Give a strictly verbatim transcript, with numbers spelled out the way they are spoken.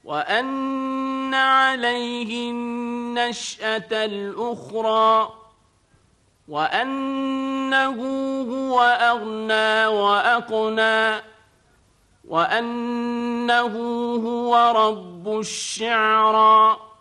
وأن عليه النشأة الأخرى وأنه هو أغنى وأقنى وأنه هو رب الشعرى.